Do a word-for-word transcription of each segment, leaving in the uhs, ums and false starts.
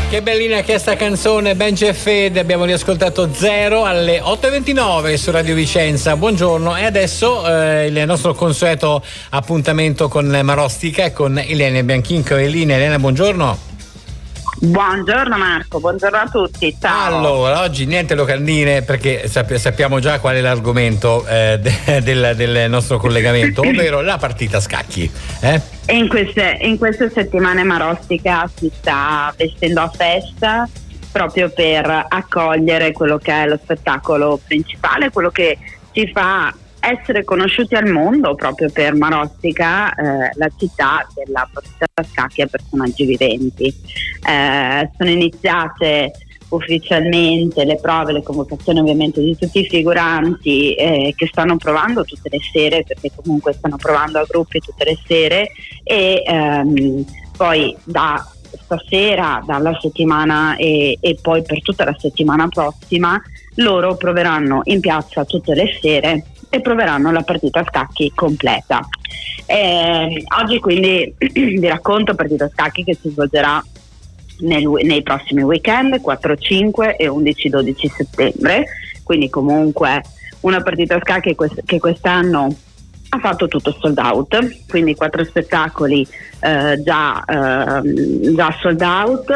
Che bellina che è sta canzone, Benji e Fede. Abbiamo riascoltato Zero alle otto e ventinove su Radio Vicenza. Buongiorno, e adesso eh, il nostro consueto appuntamento con Marostica e con Ilenia Bianchinco. Elina, Elena, buongiorno. Buongiorno Marco, buongiorno a tutti. Ciao. Allora, oggi niente locandine, perché sapp- sappiamo già qual è l'argomento eh, de- del, del nostro collegamento, ovvero la partita a scacchi. Eh? E in queste, in queste settimane Marostica si sta vestendo a festa proprio per accogliere quello che è lo spettacolo principale, quello che ci fa essere conosciuti al mondo proprio per Marostica, eh, la città della partita a scacchi a personaggi viventi. Eh, sono iniziate ufficialmente le prove, le convocazioni ovviamente di tutti i figuranti eh, che stanno provando tutte le sere, perché comunque stanno provando a gruppi tutte le sere, e ehm, poi da stasera, dalla settimana e, e poi per tutta la settimana prossima loro proveranno in piazza tutte le sere e proveranno la partita a scacchi completa. Eh, oggi quindi vi racconto partita a scacchi che si svolgerà nel, nei prossimi weekend quattro, cinque e undici dodici settembre, quindi comunque una partita a scacchi quest- che quest'anno ha fatto tutto sold out, quindi quattro spettacoli eh, già, eh, già sold out,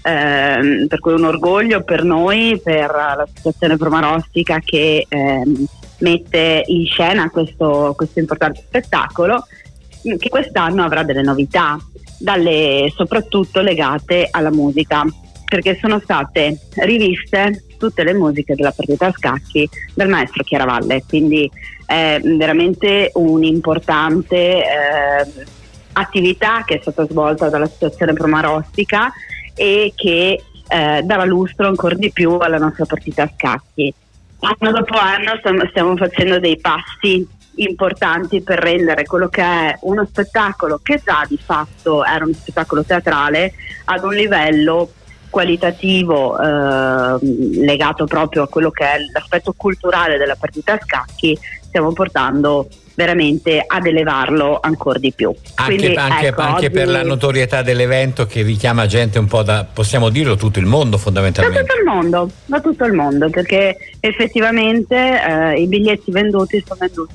eh, per cui un orgoglio per noi, per l'associazione Pro Marostica che eh, mette in scena questo, questo importante spettacolo, che quest'anno avrà delle novità, dalle, soprattutto legate alla musica, perché sono state riviste tutte le musiche della partita a scacchi del maestro Chiaravalle, quindi è veramente un'importante eh, attività che è stata svolta dall'associazione Pro Marostica e che eh, dava lustro ancora di più alla nostra partita a scacchi. Anno dopo anno stiamo, stiamo facendo dei passi importanti per rendere quello che è uno spettacolo, che già di fatto era uno spettacolo teatrale, ad un livello qualitativo eh, legato proprio a quello che è l'aspetto culturale della partita a scacchi. Stiamo portando veramente ad elevarlo ancora di più. Anche, Quindi, anche, ecco, anche oggi... per la notorietà dell'evento, che richiama gente un po' da, possiamo dirlo, tutto il mondo fondamentalmente. Da tutto il mondo, da tutto il mondo, perché effettivamente eh, i biglietti venduti sono venduti